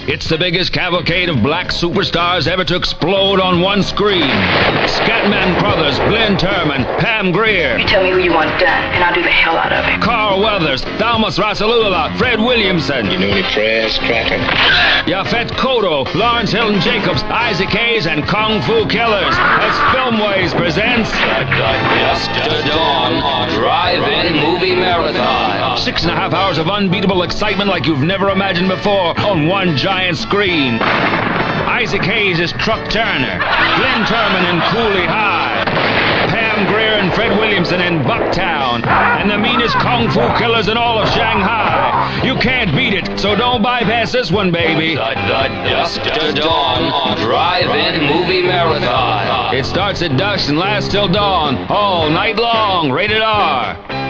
It's the biggest cavalcade of black superstars ever to explode on one screen. Scatman Crothers, Glenn Turman, Pam Grier. You tell me who you want done, and I'll do the hell out of it. Carl Weathers, Thomas Rasalula, Fred Williamson. You know any trash cracker? Yafet Kodo, Lawrence Hilton Jacobs, Isaac Hayes, and Kung Fu Killers as Filmways presents Dusk to Dawn Drive-In Movie Marathon. 6.5 hours of unbeatable excitement like you've never imagined before on one giant screen. Isaac Hayes is Truck Turner, Glenn Turman in Cooley High, Pam Grier and Fred Williamson in Bucktown, and the meanest Kung Fu Killers in all of Shanghai. You can't beat it, so don't bypass this one, baby. The Dusk to Dawn Drive-In Movie Marathon. It starts at dusk and lasts till dawn, all night long, rated R.